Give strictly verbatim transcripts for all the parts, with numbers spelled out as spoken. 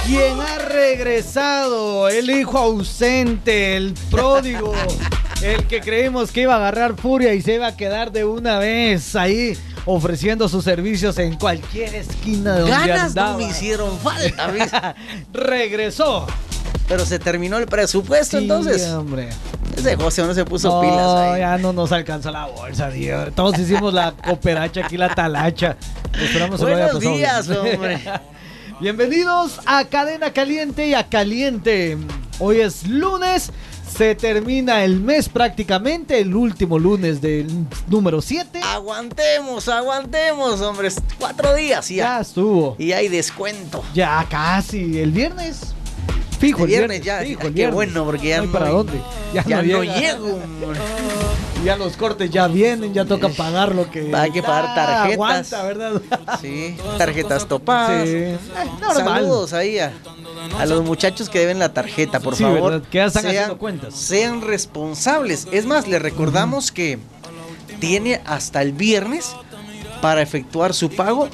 quien ha regresado, el hijo ausente, el pródigo, el que creímos que iba a agarrar furia y se iba a quedar de una vez ahí ofreciendo sus servicios en cualquier esquina de donde Ganas andaba. no me hicieron falta. Regresó. Pero se terminó el presupuesto, Sí, entonces. hombre. Ese José no se puso No, pilas ahí. ya no nos alcanzó la bolsa, tío. Todos hicimos la cooperacha aquí, la talacha. Esperamos se lo haya Buenos pasado días, bien. hombre. Bienvenidos a Cadena Caliente y a Caliente. Hoy es lunes, se termina el mes prácticamente, el último lunes del número siete. Aguantemos, aguantemos, hombre. Cuatro días y ya. Ya estuvo. Y hay descuento. Ya casi, el viernes. Fijo, Este el viernes ya. fijo, Qué el viernes. bueno, porque ya no hay no para hay- dónde. Ya, Ya no, no llega. llego, hombre. Ya los cortes ya vienen, ya toca pagar lo que... Hay que pagar Ah, tarjetas. Aguanta, ¿verdad? Sí, tarjetas topadas. Sí. Eh, normal. Saludos ahí a, a los muchachos que deben la tarjeta, por Sí, favor. ¿verdad? Que ya están sean, haciendo cuentas. Sean responsables. Es más, les recordamos que tiene hasta el viernes para efectuar su pago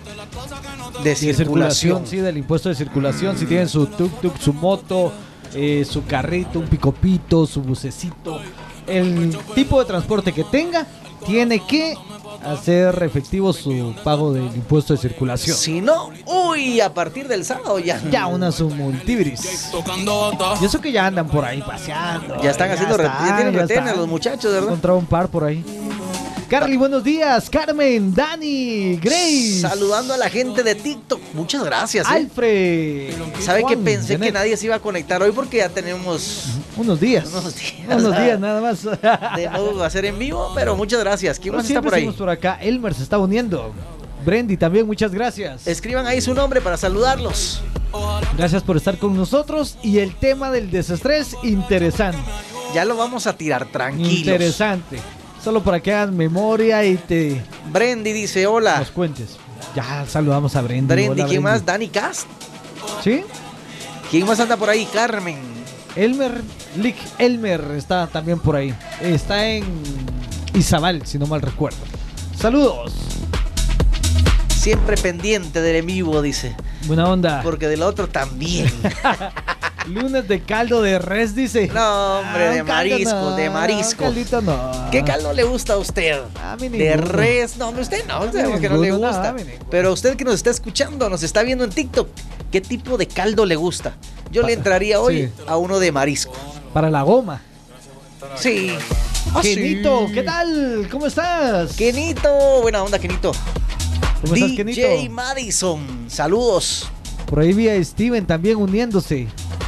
de De circulación. circulación, sí, del impuesto de circulación. Si tienen su tuk-tuk, su moto, eh, su carrito, un picopito, su bucecito, el tipo de transporte que tenga, tiene que hacer efectivo su pago del impuesto de circulación. Si no, uy, a partir del sábado ya. Ya una su multibris. Y eso que ya andan por ahí paseando. Ya están haciendo, re- están, ya tienen ya retenes están. los muchachos, ¿verdad? Encontraba un par por ahí. Carly, buenos días. Carmen, Dani, Grace. Saludando a la gente de TikTok. Muchas gracias. ¿eh? Alfred. ¿Sabe que Juan, pensé Janet. que nadie se iba a conectar hoy porque ya tenemos Unos días. unos días, Unos días nada más. de no hacer en vivo? Pero muchas gracias. ¿Quién Pero más está siempre por ahí? seguimos por acá. Elmer se está uniendo. Brendy también, muchas gracias. Escriban ahí su nombre para saludarlos. Gracias por estar con nosotros. Y el tema del desestrés, interesante. Ya lo vamos a tirar tranquilos. Interesante. Solo para que hagan memoria y te Brendy dice hola. nos cuentes. Ya saludamos a Brendy. Brendy, Hola, ¿quién más? Brendy. Dani Cast. ¿Sí? ¿Quién más anda por ahí? Carmen. Elmer, Lick Elmer está también por ahí. Está en Izabal, si no mal recuerdo. Saludos. Siempre pendiente del en vivo, dice. Buena onda. Porque del otro también. Lunes de caldo de res, dice. No, hombre, Ah, de un caldo marisco, no, de marisco. un caldito no. ¿Qué caldo le gusta a usted? A mí De ninguno. res. No, hombre, usted no. A mí Sabemos que no le ninguno, no, gusta. a mí ninguno. Pero usted que nos está escuchando, nos está viendo en TikTok, ¿qué tipo de caldo le gusta? Yo le entraría hoy Sí. a uno de marisco. Para la goma. Sí. Ah, Kenito, sí. ¿qué tal? ¿Cómo estás? Kenito, buena onda, Kenito. ¿Cómo estás, D J Kenito? Madison, saludos. Por ahí vi a Steven también uniéndose.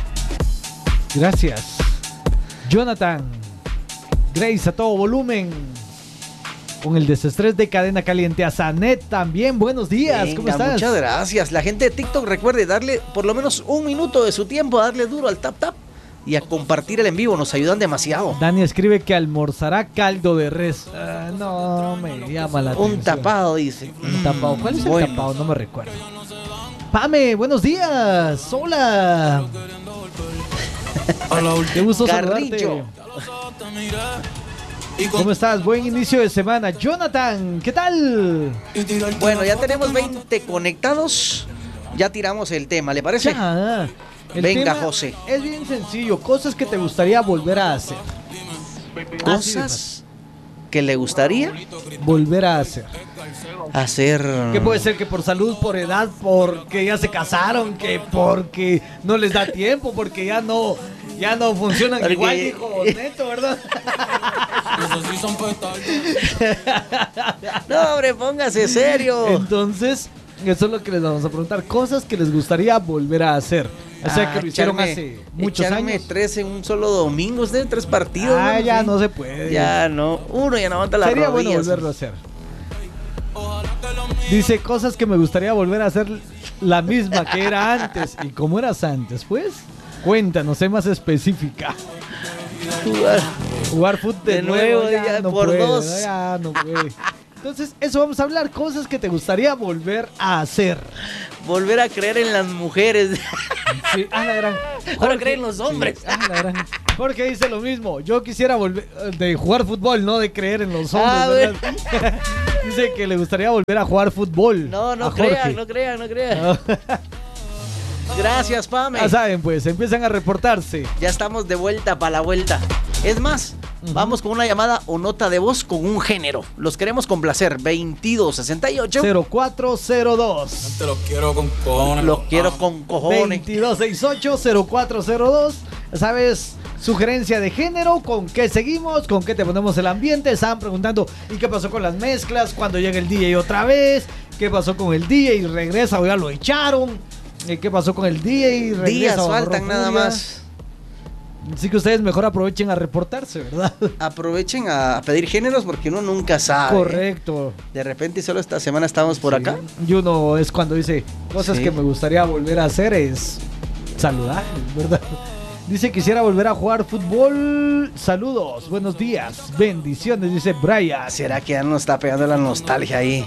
Gracias. Jonathan. Grace a todo volumen. Con el desestrés de Cadena Caliente. A Zanet también. Buenos días. ¿Cómo Venga, estás? muchas gracias. La gente de TikTok, recuerde darle por lo menos un minuto de su tiempo a darle duro al tap tap y a compartir el en vivo. Nos ayudan demasiado. Dani escribe que almorzará caldo de res. Ah, no, me llama la atención. Un tapado, dice. Un tapado. ¿Cuál es el Bueno. tapado? No me recuerdo. Pame, buenos días. Hola. Qué gusto Carrillo. saludarte. ¿Cómo estás? Buen inicio de semana. Jonathan, ¿qué tal? Bueno, ya tenemos veinte conectados. Ya tiramos el tema, ¿le parece? Ya. El Venga, tema José. Es bien sencillo. Cosas que te gustaría volver a hacer. Cosas que le gustaría Volver a hacer. hacer. Que puede ser que por salud, por edad, porque ya se casaron, que porque no les da tiempo, porque ya no, ya no funcionan Porque- igual, dijo Neto, ¿verdad? No, hombre, póngase serio. Entonces, eso es lo que les vamos a preguntar. Cosas que les gustaría volver a hacer. O sea, Ah, que lo hicieron echarme- hace muchos echarme años. tres en un solo domingo, usted, tres partidos. Ah, ¿no? ya Sí. no se puede. Ya no. Uno ya no aguanta las Sería bueno rodillas. volverlo a hacer. Dice cosas que me gustaría volver a hacer la misma que era antes. ¿Y cómo eras antes? Pues, cuéntanos, sé más específica. Jugar. Jugar fútbol de, De nuevo, ya, ya, no por puede, dos. ¿no? Ya no puede. Entonces, eso vamos a hablar, cosas que te gustaría volver a hacer. Volver a creer en las mujeres. Sí, ah, la gran. Ahora creen en los hombres. Sí, ah, la gran. Jorge dice lo mismo. Yo quisiera volver de jugar fútbol, no de creer en los hombres. Ah, ¿verdad? Dice que le gustaría volver a jugar fútbol. No, no a Jorge. crean, no crean, no crean. Gracias, Pame. Ya saben, pues, empiezan a reportarse. Ya estamos de vuelta para la vuelta. Es más, uh-huh. vamos con una llamada o nota de voz con un género. Los queremos complacer. veintidós sesenta y ocho cero cuatro cero dos. Te los quiero con cojones. Los quiero con cojones. veintidós sesenta y ocho cero cuatro cero dos. ¿Sabes? Sugerencia de género, ¿con qué seguimos? ¿Con qué te ponemos el ambiente? Estaban preguntando, ¿y qué pasó con las mezclas? ¿Cuándo llega el D J otra vez? ¿Qué pasó con el D J? ¿Regresa o ya lo echaron? ¿Qué pasó con el D J? Días faltan nada más. Así que ustedes mejor aprovechen a reportarse, ¿verdad? Aprovechen a pedir géneros porque uno nunca sabe. Correcto. De repente solo esta semana estamos por sí. acá. Y uno es cuando dice cosas sí. que me gustaría volver a hacer es saludar, ¿verdad? Dice, quisiera volver a jugar fútbol. Saludos, buenos días, bendiciones, dice Brian. ¿Será que ya nos está pegando la nostalgia ahí?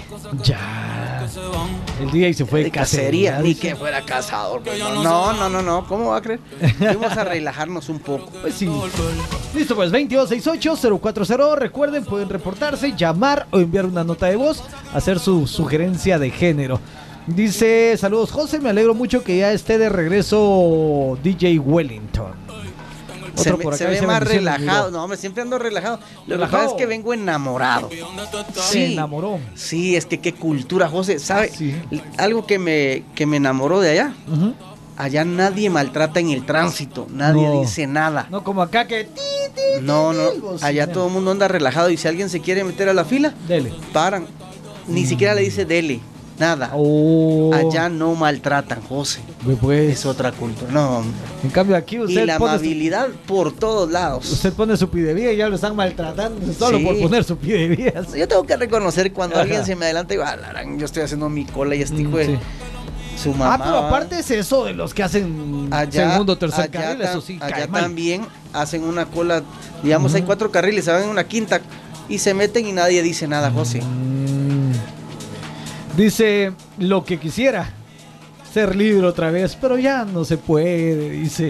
Ya. El día y se fue de cacería. Ni que fuera cazador. Pues no, no, no, no, no. ¿Cómo va a creer? Vamos a relajarnos un poco. Pues sí. Listo, pues veintidós sesenta y ocho cero cuatro cero. Recuerden, pueden reportarse, llamar o enviar una nota de voz, hacer su sugerencia de género. Dice, saludos José, me alegro mucho que ya esté de regreso D J Wellington. Se, me, se ve más relajado. No, hombre, siempre ando relajado. Lo relajado. que pasa es que vengo enamorado. Sí, se enamoró. Sí, es que qué cultura, José. ¿Sabe? Sí. Algo que me, que me enamoró de allá. Uh-huh. Allá nadie maltrata en el tránsito. Nadie no. dice nada. No como acá que... No, no. Allá todo el mundo anda relajado. Y si alguien se quiere meter a la fila, dele. Paran. Ni mm. siquiera le dice dele. Nada. Oh. Allá no maltratan, José. Pues. Es otra cultura. No. En cambio aquí usted y la pone amabilidad su... por todos lados. Usted pone su pidevía y ya lo están maltratando solo sí. por poner su pidevía. Yo tengo que reconocer cuando Ajá. alguien se me adelanta y digo, ah, yo estoy haciendo mi cola y este hijo de sí. su mamá. Ah, pero aparte es eso de los que hacen allá, segundo, tercer carril, tam, eso sí. Allá también hacen una cola, digamos, uh-huh. hay cuatro carriles, se van en una quinta y se meten y nadie dice nada, José. Mm. Dice, lo que quisiera, ser libre otra vez, pero ya no se puede, dice.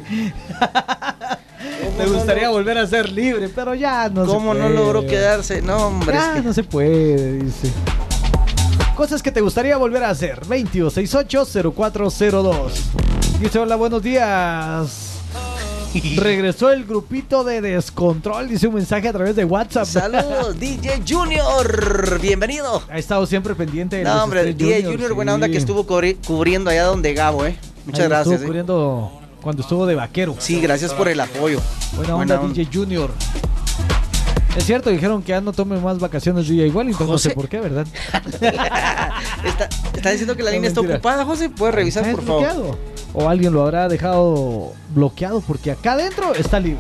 Me gustaría no lo... volver a ser libre, pero ya no se puede. ¿Cómo no logró quedarse? No, hombre. Ya es que... no se puede, dice. Cosas que te gustaría volver a hacer. veintidós sesenta y ocho cero cuatro cero dos. Dice, hola, buenos días. Regresó el grupito de Descontrol, dice un mensaje a través de WhatsApp. Saludos, D J Junior, bienvenido. Ha estado siempre pendiente de No, hombre, D J Junior, Junior sí. buena onda que estuvo cubri- cubriendo allá donde Gabo, eh. Muchas Ahí gracias. Estuvo cubriendo eh. cuando estuvo de vaquero. Sí, gracias por el apoyo. Buena, buena onda, onda, D J Junior. Es cierto, dijeron que ya no tome más vacaciones D J Wellington, no sé por qué, ¿verdad? está, está diciendo que la no, línea mentira. Está ocupada, José, ¿puedes revisar, por favor? Bloqueado? O alguien lo habrá dejado bloqueado porque acá adentro está libre.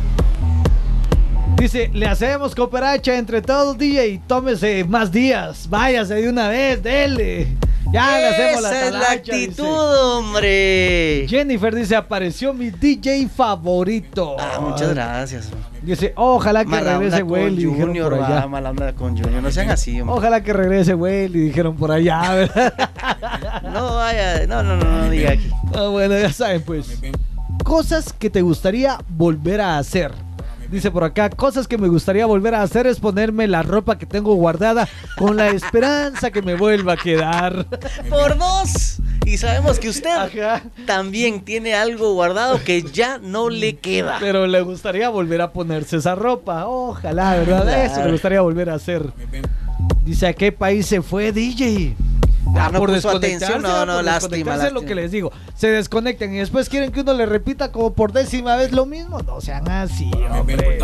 Dice, le hacemos cooperacha entre todos, D J, tómese más días, váyase de una vez, dele. Ya le hacemos la talacha. Esa es la actitud, dice. Hombre. Jennifer dice, apareció mi D J favorito. Ah, muchas gracias. Dice, ojalá que mala regrese Welly. Junior, por allá. Mala onda con Junior, no sean así, hombre. Ojalá que regrese Welly, dijeron por allá, ¿verdad? No vaya, no, no, no, no diga aquí. Ah, bueno, ya saben, pues. Cosas que te gustaría volver a hacer. Dice por acá, cosas que me gustaría volver a hacer es ponerme la ropa que tengo guardada con la esperanza que me vuelva a quedar. Por dos. Y sabemos que usted Ajá. también tiene algo guardado que ya no le queda. Pero le gustaría volver a ponerse esa ropa. Ojalá, ¿verdad? Claro. Eso le gustaría volver a hacer. Dice, ¿a qué país se fue, D J? Ah, no por atención, no, no, lástima, lástima. Es lo que les digo, se desconectan y después quieren que uno le repita como por décima vez lo mismo. No sean así, hombre.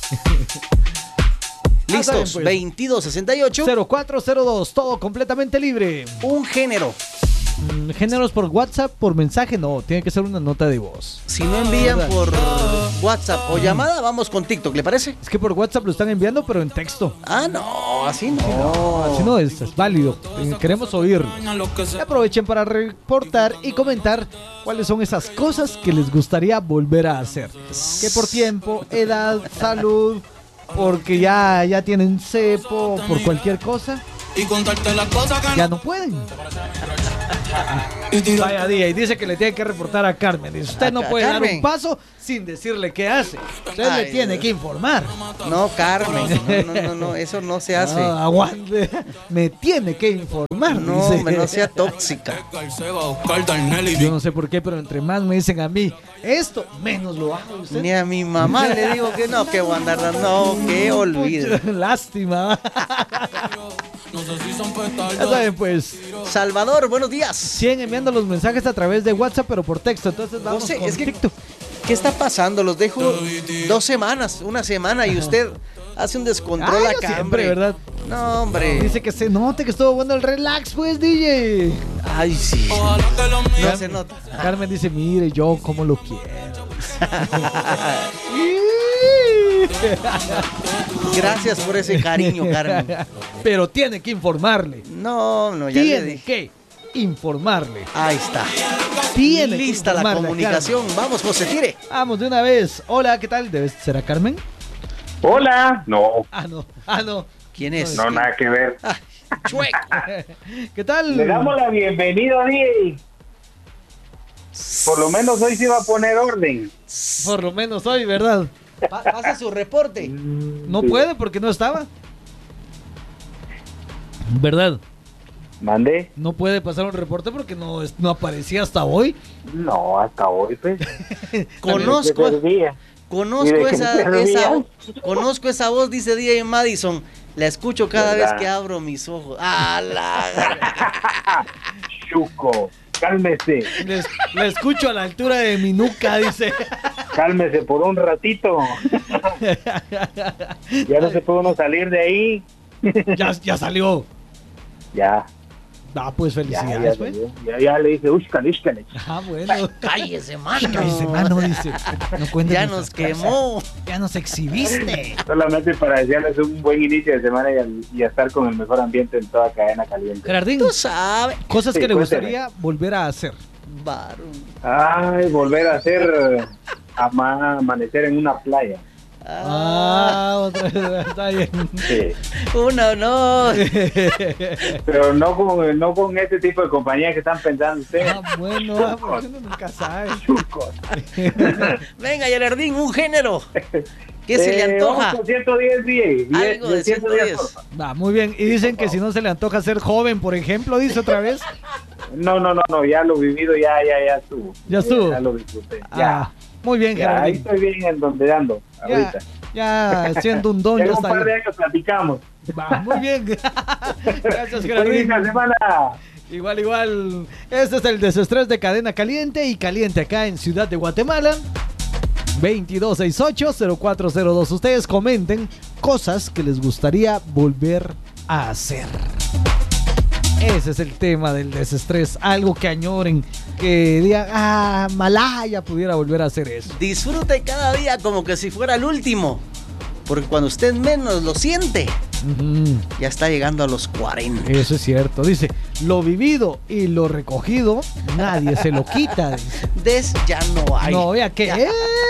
Listos, saben, pues. veintidós sesenta y ocho cero cuatro cero dos, todo completamente libre. Un género. Mm, géneros por WhatsApp, por mensaje, no, tiene que ser una nota de voz. Si no envían ¿verdad? Por WhatsApp o llamada, vamos con TikTok, ¿le parece? Es que por WhatsApp lo están enviando, pero en texto. Ah, no, así no. Así no, así no es, es válido. Queremos oír. Aprovechen para reportar y comentar cuáles son esas cosas que les gustaría volver a hacer. Que por tiempo, edad, salud, porque ya, ya tienen cepo, por cualquier cosa, ya no pueden. Vaya día, y dice que le tiene que reportar a Carmen. Dice, usted no puede dar un paso sin decirle qué hace. Usted Ay, le tiene Dios. que informar. No, Carmen, no, no, no, no, eso no se hace. No, aguante, me tiene que informar. No, hombre, no sea tóxica. Yo no sé por qué, pero entre más me dicen a mí esto, menos lo hago. ¿Usted? Ni a mi mamá le digo que no, que voy a andar dando, no, que olvide. Lástima. Ya saben, pues. Salvador, buenos días. Siguen enviando los mensajes a través de WhatsApp, pero por texto. Entonces vamos José, con es que, TikTok. ¿Qué está pasando? Los dejo dos semanas, una semana y usted hace un descontrol Ay, acá, siempre, hombre. ¿verdad? No, hombre. Dice que se note que estuvo bueno el relax, pues, D J. Ay, sí. No Carmen, se nota. Carmen dice, mire, yo cómo lo quiero. Gracias por ese cariño, Carmen. Pero tiene que informarle. No, no, ya tiene le dije. que informarle. Ahí está. Tiene lista la comunicación. Vamos, José, tire. Vamos de una vez. Hola, ¿qué tal? ¿Debes será Carmen? Hola. No. Ah, no. Ah, no. ¿Quién es? No, nada que ver. Ah, chueco. ¿Qué tal? Le damos la bienvenida, D J. Por lo menos hoy se va a poner orden. Por lo menos hoy, ¿verdad? Pa pasa su reporte. No Sí. puede porque no estaba. ¿Verdad? ¿Mandé? No puede pasar un reporte porque no, es- no aparecía hasta hoy. No, hasta hoy, pues. Conozco, ¿De qué día? conozco ¿Y de qué esa, servía? esa, conozco esa voz, dice D J Madison. La escucho cada ¿Verdad? vez que abro mis ojos. ¡Ah, la... Chuco, cálmese. Les- la escucho a la altura de mi nuca, dice. Cálmese por un ratito. Ya no se puede uno salir de ahí. Ya, ya salió. Ya, Ah, pues ya, felicidades, ya, pues. ya, ya le dice, ushkan, ushkan. Ah, bueno. Cállese, mano. Cállese, mano, dice. No cuentes Ya nuestras nos quemó. cosas. Ya nos exhibiste. Solamente para desearles un buen inicio de semana y, al- y a estar con el mejor ambiente en toda Cadena Caliente. Gerardín, Tú sabes. cosas Sí, que le cuénteme. gustaría volver a hacer. Varón. Ay, volver a hacer ama- amanecer en una playa. Ah, Ah, otra vez, está bien. Sí. uno no. Pero no con, no con ese tipo de compañía que están pensando ustedes. Ah, bueno, ah, porque uno nunca sabe. Chucos. Venga, Gerardín, un género. ¿Qué se le Eh, antoja? vamos con ciento diez, diez. Algo de ciento diez. porfa. Va, muy bien. Y dicen que si no se le antoja ser joven, por ejemplo, dice otra vez. No, no, no, no, ya lo vivido, ya, ya, ya estuvo. Ya estuvo. Ya lo disfruté. Ah, Ya. muy bien, Ya, ahí Gerardín. estoy bien en donde ando, Ya, ahorita. ya siendo un don, En ya un está par de bien. años platicamos. Va, muy bien. Gracias, Buen Gerardín. inicio de semana. Igual, igual. Este es el desestrés de Cadena Caliente y Caliente acá en Ciudad de Guatemala. veintidós sesenta y ocho, cero cuatro cero dos. Ustedes comenten cosas que les gustaría volver a hacer. Ese es el tema del desestrés. Algo que añoren, que digan, ah, Malaya pudiera volver a hacer eso. Disfrute cada día como que si fuera el último. Porque cuando usted menos lo siente, Ujú. ya está llegando a los cuarenta. Eso es cierto. Dice, lo vivido y lo recogido, nadie se lo quita. Dice. Des ya no hay. No, vea que Ya. es